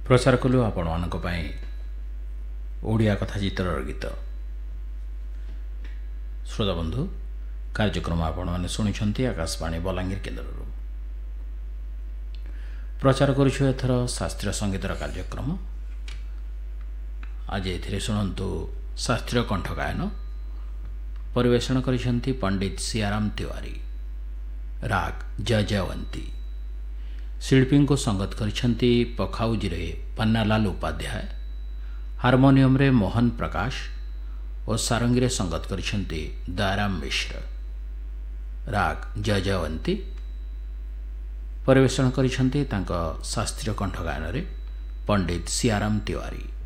प्रचार कलु आपण मानक पई ओडिया कथा चित्रर गीत। श्रोता बंधु कार्यक्रम आपण माने सुनिछंती आकाशवाणी बलांगीर केन्द्रରୁ। प्रचार करूछु एथर शास्त्रीय संगीतर कार्यक्रम। आज एथिरे सुनंतु शास्त्रीय कंठ गायन परिवेषण करिसंती पंडित सियाराम तिवारी। राग जयजयवंती। शिल्पी को संगत करिसंती पखाउजिरे पन्नालाल उपाध्याय। हार्मोनियम रे मोहन प्रकाश और सारंगी रे संगत करिसंती दयाराम मिश्र। राग जयजयवंती परिवेषण करिसंती तांका शास्त्रीय कंठ गायन रे पंडित सियाराम तिवारी।